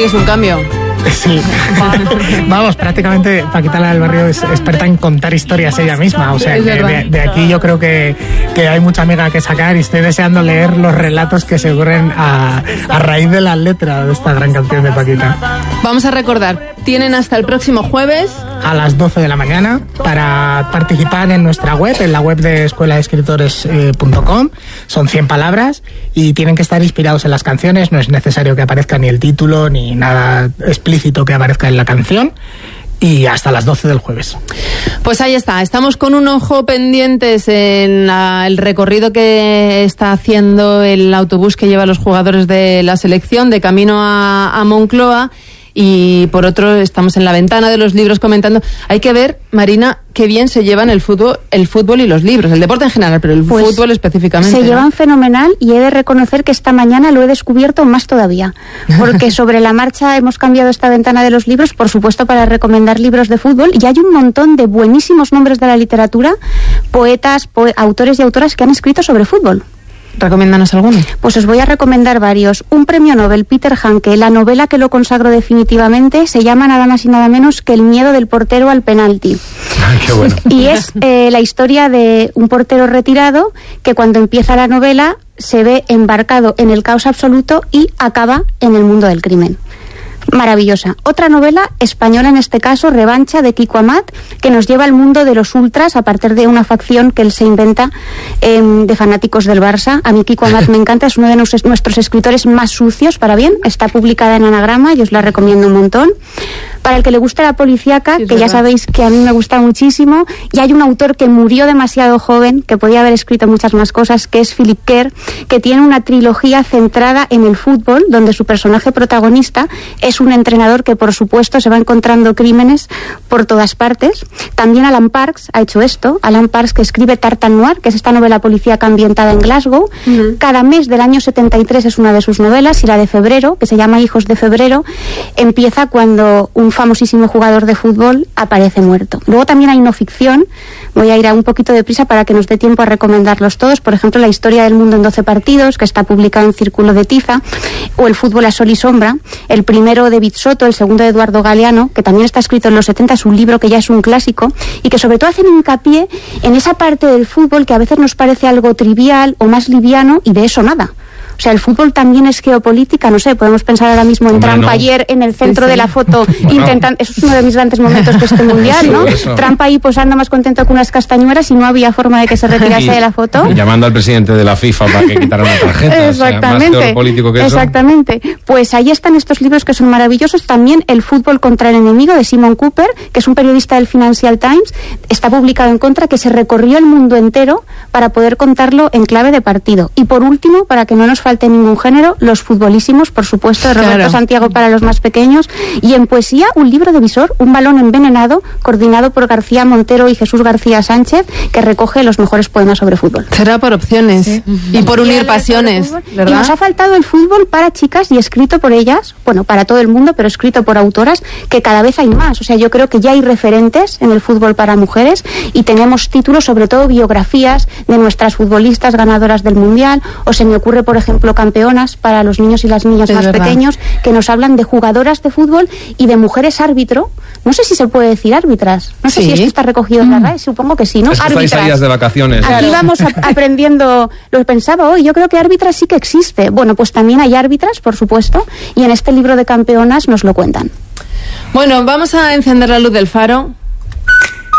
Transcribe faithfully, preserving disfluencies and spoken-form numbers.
es un cambio. Sí, vamos, prácticamente Paquita la del Barrio es experta en contar historias ella misma, o sea, que de, de aquí yo creo que, que hay mucha amiga que sacar y estoy deseando leer los relatos que se ocurren a, a raíz de la letra de esta gran canción de Paquita. Vamos a recordar, tienen hasta el próximo jueves a las doce de la mañana para participar en nuestra web, en la web de escuela de escritores punto com. Son cien palabras y tienen que estar inspirados en las canciones, no es necesario que aparezca ni el título ni nada explícito que aparezca en la canción, y hasta las doce del jueves. Pues ahí está, estamos con un ojo pendientes en la, el recorrido que está haciendo el autobús que lleva a los jugadores de la selección de camino a, a Moncloa. Y por otro, estamos en la ventana de los libros comentando. Hay que ver, Marina, qué bien se llevan el fútbol, el fútbol y los libros, el deporte en general, pero el pues fútbol específicamente. Se ¿no? llevan fenomenal, y he de reconocer que esta mañana lo he descubierto más todavía, porque sobre la marcha hemos cambiado esta ventana de los libros, por supuesto, para recomendar libros de fútbol, y hay un montón de buenísimos nombres de la literatura, poetas, po- autores y autoras que han escrito sobre fútbol. Recomiéndanos alguno. Pues os voy a recomendar varios. Un premio Nobel, Peter Hanke, la novela que lo consagró definitivamente, se llama nada más y nada menos que El miedo del portero al penalti. Ay, qué bueno. Y es eh, la historia de un portero retirado que cuando empieza la novela se ve embarcado en el caos absoluto y acaba en el mundo del crimen. Maravillosa. Otra novela española, en este caso, Revancha, de Kiko Amat, que nos lleva al mundo de los ultras a partir de una facción que él se inventa eh, de fanáticos del Barça. A mí Kiko Amat me encanta, es uno de nos, nuestros escritores más sucios, para bien. Está publicada en Anagrama y os la recomiendo un montón. Para el que le guste la policíaca, sí, que ya sabéis que a mí me gusta muchísimo, y hay un autor que murió demasiado joven, que podía haber escrito muchas más cosas, que es Philip Kerr, que tiene una trilogía centrada en el fútbol, donde su personaje protagonista es un entrenador que, por supuesto, se va encontrando crímenes por todas partes. También Alan Parks ha hecho esto. Alan Parks, que escribe Tartan Noir, que es esta novela policíaca ambientada en Glasgow. Uh-huh. Cada mes del año setenta y tres es una de sus novelas, y la de febrero, que se llama Hijos de Febrero, empieza cuando un famosísimo jugador de fútbol aparece muerto. Luego también hay no ficción. Voy a ir a un poquito de prisa para que nos dé tiempo a recomendarlos todos. Por ejemplo, La historia del mundo en doce partidos, que está publicado en Círculo de Tiza, o El fútbol a sol y sombra. El primero de Soto, el segundo de Eduardo Galeano, que también está escrito en los setenta, es un libro que ya es un clásico y que sobre todo hacen hincapié en esa parte del fútbol que a veces nos parece algo trivial o más liviano, y de eso nada. O sea, el fútbol también es geopolítica, no sé, podemos pensar ahora mismo en Hombre, Trump no. ayer en el centro sí, sí. de la foto, bueno. intentando, eso es uno de mis grandes momentos de este mundial, ¿no? Eso. Trump ahí posando más contento que unas castañuelas y no había forma de que se retirase y, de la foto. Y llamando al presidente de la FIFA para que quitara una tarjeta. Exactamente. O sea, más geopolítico que Exactamente. Eso. Pues ahí están estos libros que son maravillosos. También El fútbol contra el enemigo, de Simon Cooper, que es un periodista del Financial Times, está publicado en Contra, que se recorrió el mundo entero para poder contarlo en clave de partido. Y por último, para que no nos falte ningún género, Los futbolísimos, por supuesto, de Roberto claro. Santiago para los más pequeños. Y en poesía, un libro de Visor, Un balón envenenado, coordinado por García Montero y Jesús García Sánchez, que recoge los mejores poemas sobre fútbol. Será por opciones sí. y por unir pasiones, ¿verdad? Y nos ha faltado el fútbol para chicas, y escrito por ellas, bueno, para todo el mundo, pero escrito por autoras, que cada vez hay más. O sea, yo creo que ya hay referentes en el fútbol para mujeres, y tenemos títulos, sobre todo biografías de nuestras futbolistas ganadoras del Mundial, o se me ocurre, por ejemplo, Campeonas, para los niños y las niñas es más verdad. pequeños, que nos hablan de jugadoras de fútbol y de mujeres árbitro. No sé si se puede decir árbitras. No sé sí. si esto está recogido en la R A E, supongo que sí, ¿no? Es que estáis ahí de vacaciones. Aquí claro. vamos a, aprendiendo, lo pensaba hoy, yo creo que árbitras sí que existe. Bueno, pues también hay árbitras, por supuesto, y en este libro de Campeonas nos lo cuentan. Bueno, vamos a encender la luz del faro.